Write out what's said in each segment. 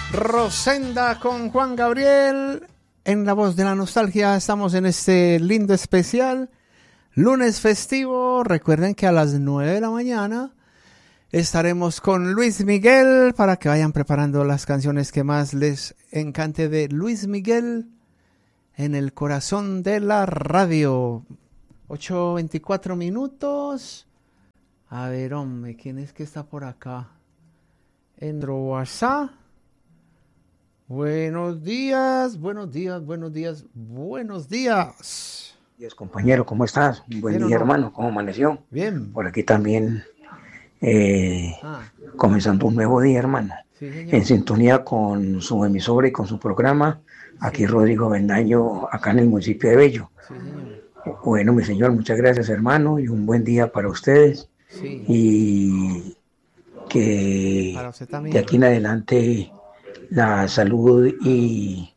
Rosenda con Juan Gabriel en la voz de la nostalgia. Estamos en este lindo especial lunes festivo. Recuerden que a las 9 de la mañana estaremos con Luis Miguel para que vayan preparando las canciones que más les encante de Luis Miguel en el corazón de la radio. 8:24 minutos. A ver, hombre, ¿quién es que está por acá? En WhatsApp. Buenos días, buenos días, buenos días, buenos días. Días, compañero, ¿cómo estás? Un buen día, hermano, ¿cómo amaneció? Bien. Por aquí también comenzando un nuevo día, hermano. Sí, en sintonía con su emisora y con su programa. Aquí Rodrigo Bendaño, acá en el municipio de Bello. Sí, señor. Bueno, mi señor, muchas gracias, hermano, y un buen día para ustedes. Sí. Y que Para usted también. de aquí en adelante la salud y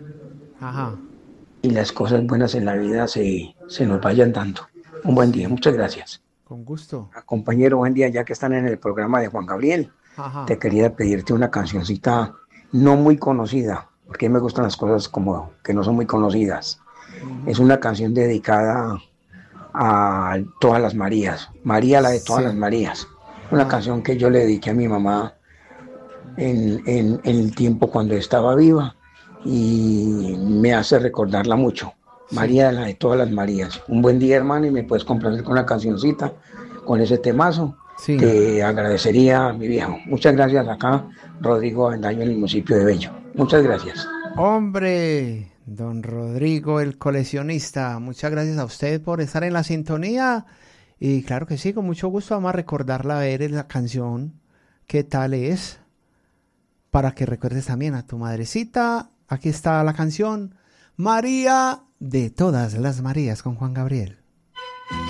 las cosas buenas en la vida se nos vayan dando. Un buen día, muchas gracias. Con gusto. Compañero, buen día, ya que están en el programa de Juan Gabriel. Te quería pedirte una cancioncita no muy conocida, porque a mí me gustan las cosas como que no son muy conocidas. Es una canción dedicada a todas las Marías, María la de todas las Marías. Una canción que yo le dediqué a mi mamá en el tiempo cuando estaba viva y me hace recordarla mucho. María la de todas las Marías. Un buen día, hermano, y me puedes complacer con una cancioncita, con ese temazo. Sí. Te agradecería, mi viejo. Muchas gracias acá, Rodrigo Bendaño, en el municipio de Bello. Muchas gracias. Hombre, don Rodrigo, el coleccionista, muchas gracias a usted por estar en la sintonía. Y claro que sí, con mucho gusto vamos a recordarla, a ver la canción, qué tal es, para que recuerdes también a tu madrecita. Aquí está la canción María de todas las Marías con Juan Gabriel.